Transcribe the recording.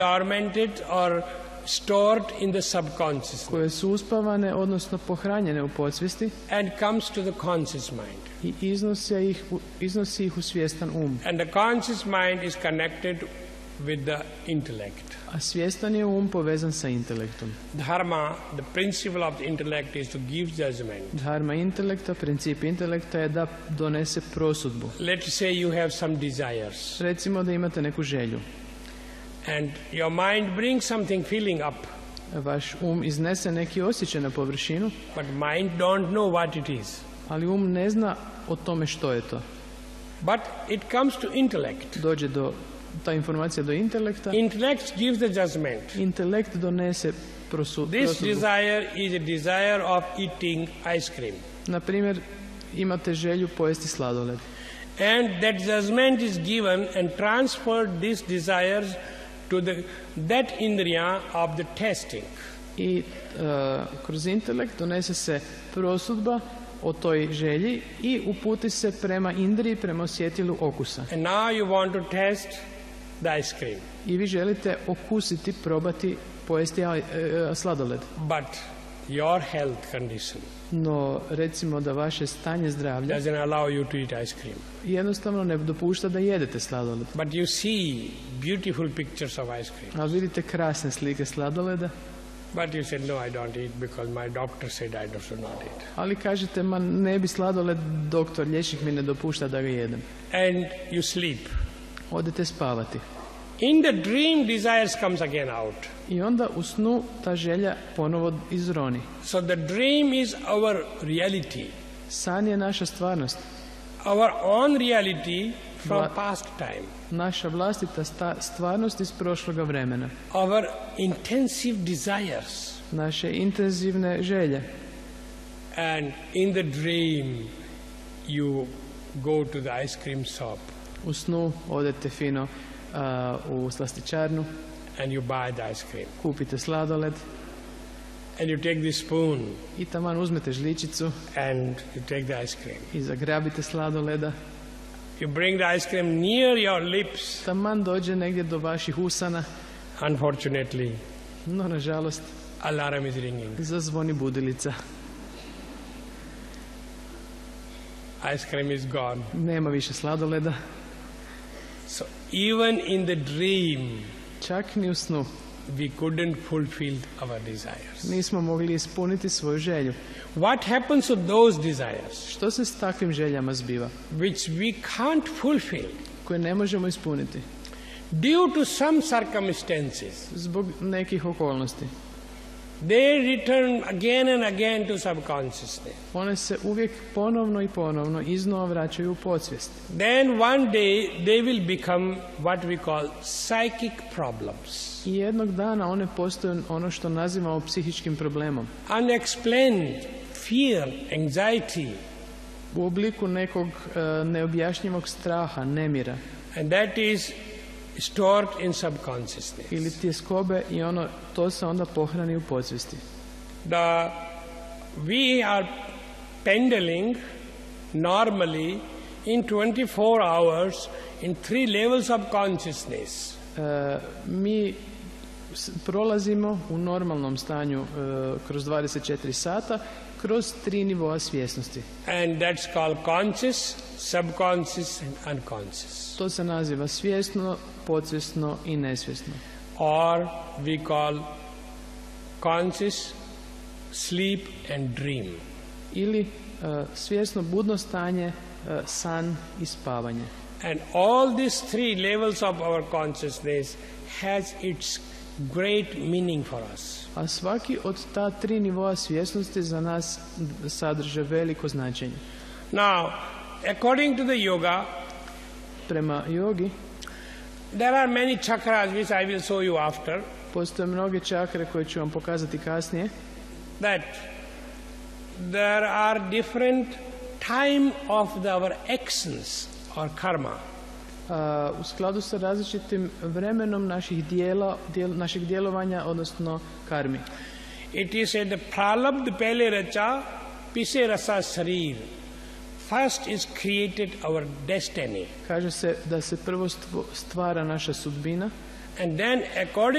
tormented or stored in the subconscious, koje su uspavane, odnosno pohranjene u podsvijesti, and comes to the conscious mind. I iznosi ih u svjestan um. And the conscious mind is connected with the intellect. A svjestan je um povezan sa intelektom. Dharma, the principle of the intellect is to give judgment. Dharma intelekta, princip intelekta je da donese prosudbu. Let's say you have some desires. Recimo da imate neku želju. And your mind brings something feeling up. Vaš iznese neki osjećaj na površinu. But mind don't know what it is. Ali ne zna o tome što je to. But it comes to intellect. Dođe ta informacija do intelekta. Intellect gives the judgment. Intelekt donese prosudbu. This desire is a desire of eating ice cream. Na primjer, imate želju pojesti sladoled. And that judgment is given and transferred these desires to that indriya of the tasting. I kroz intelekt donese se prosudba o toj želji i uputi se prema indriji, prema osjetilu okusa. And now you want to taste the ice cream. I vi želite okusiti, probati, pojesti sladoled. But your health condition No, recimo da vaše stanje zdravlja doesn't allow you to eat ice cream. Jednostavno ne dopušta da jedete sladoled. But you see beautiful pictures of ice cream. Ali vidite krasne slike sladoleda. But you said, no, I don't eat because my doctor said I should not eat. Ali kažete, ma ne bi sladoled, doktor, liječnik mi ne dopušta da ga jedem. And you sleep. Odete spavati. In the dream, desires comes again out. I onda u snu ta želja ponovo izroni. So the dream is our reality. San je naša stvarnost. Our own reality from past time. Naša vlastita stvarnost iz prošloga vremena. Our intensive desires. Naše intenzivne želje. And in the dream you go to the ice cream shop. U snu odete fino u slastičarnu. And you buy the ice cream. Kupite sladoled. And you take the spoon. I taman uzmete žličicu. And you take the ice cream. I zagrabite sladoleda. You bring the ice cream near your lips. Taman dođe negdje do vaših usana. Unfortunately, no nažalost, alarm is ringing. Zazvoni budilica. Ice cream is gone. Nema više sladoleda. So even in the dream, čak ni u snu, we couldn't fulfill our desires. Nismo mogli ispuniti svoju želju. What happens to those desires? Što se s takvim željama zbiva? Which we can't fulfill. Koje ne možemo ispuniti. Due to some circumstances. Zbog nekih okolnosti. They return again and again to subconsciousness. One se uvijek ponovno i ponovno iznova vraćaju u podsvijest. Then one day they will become what we call psychic problems. I jednog dana one postaju ono što nazivamo psihičkim problemom. Unexplained fear, anxiety. U obliku nekog neobjašnjivog straha, nemira. And that is stored in subconsciousness. Ili tjeskobe i to se onda pohrani u podsvijesti. We are pendling normally in 24 hours in 3 levels of consciousness. Mi prolazimo u normalnom stanju kroz 24 sata kroz 3 nivoa svjesnosti. And that's called conscious, subconscious and unconscious. To se naziva svjesno, podsvjesno i nesvjesno. Or we call conscious, sleep and dream. Ili svjesno budno stanje, san i spavanje. And all these 3 levels of our consciousness has its great meaning for us. A svaki od ta 3 nivoa svjesnosti za nas sadrže veliko značenje. Now, according to the yoga, prema jogi, there are many chakras which I will show you after. Postoje mnoge čakre koje ću vam pokazati kasnije. That there are different time of our actions or karma. U skladu sa različitim vremenom naših djelovanja, odnosno karmi. It is said, pralabd pele racha, pise rasa sharir. First is created our destiny. Kaže se da se prvo stvara naša sudbina. And then according